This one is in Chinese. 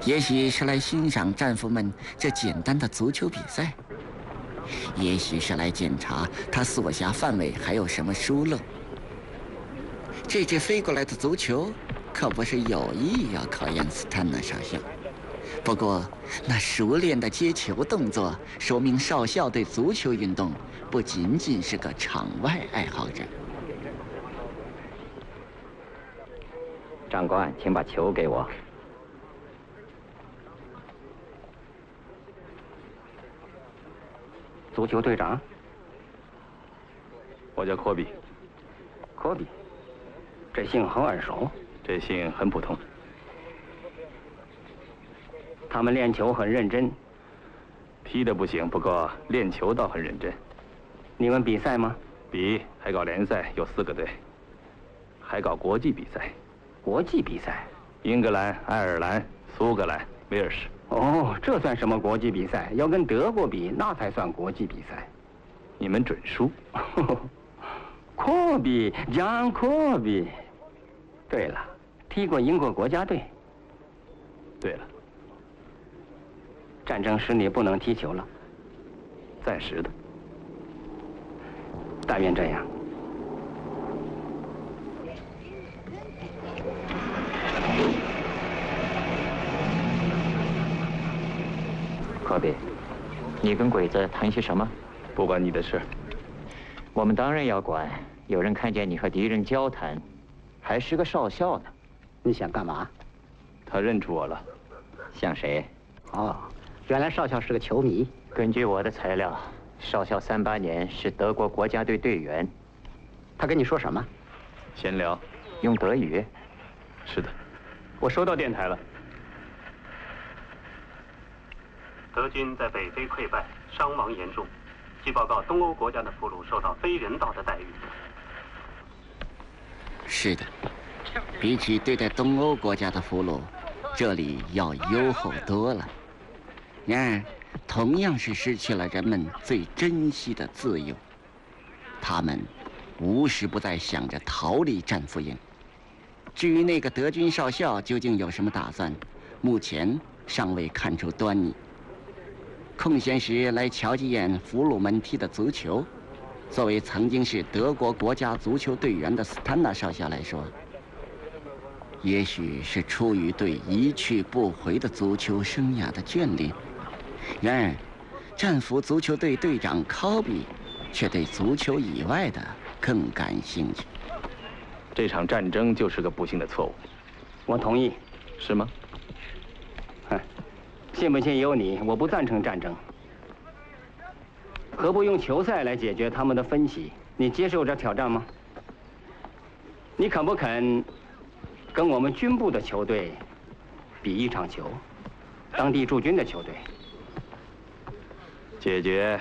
也许是来欣赏战俘们这简单的足球比赛，也许是来检查他所辖范围还有什么疏漏。这支飞过来的足球可不是有意要考验斯坦纳少校，不过那熟练的接球动作说明少校对足球运动不仅仅是个场外爱好者。 长官，请把球给我。足球队长， 我叫科比。 科比，这姓很耳熟。 这姓很普通。 他们练球很认真。 踢得不行，不过练球倒很认真。 你们比赛吗？ 比，还搞联赛，有4个队，还搞国际比赛。 国际比赛？ 英格兰、爱尔兰、苏格兰、威尔士。 哦，这算什么国际比赛？要跟德国比，那才算国际比赛。 你们准输。 科比，江科比。对了，踢过英国国家队。 对了， 战争使你不能踢球了。 暂时的。 但愿这样。科比，你跟鬼子谈些什么？ 不关你的事。 我们当然要管。有人看见你和敌人交谈，还是个少校呢。你想干嘛？ 他认出我了。 像谁？哦，原来少校是个球迷。根据我的材料，少校38年是德国国家队队员。他跟你说什么？ 闲聊。 用德语？ 是的。 我收到电台了。德军在北非溃败，伤亡严重。据报告，东欧国家的俘虏受到非人道的待遇。 是的，比起对待东欧国家的俘虏，这里要优厚多了。然而，同样是失去了人们最珍惜的自由，他们无时不在想着逃离战俘营。至于那个德军少校究竟有什么打算，目前尚未看出端倪。空闲时来瞧几眼俘虏们踢的足球，作为曾经是德国国家足球队员的斯坦纳少校来说，也许是出于对一去不回的足球生涯的眷恋。然而，战俘足球队队长科比却对足球以外的更感兴趣。 这场战争就是个不幸的错误。 我同意。 是吗？ 信不信由你，我不赞成战争。何不用球赛来解决他们的分歧？你接受这挑战吗？你肯不肯跟我们军部的球队比一场球？当地驻军的球队。 解决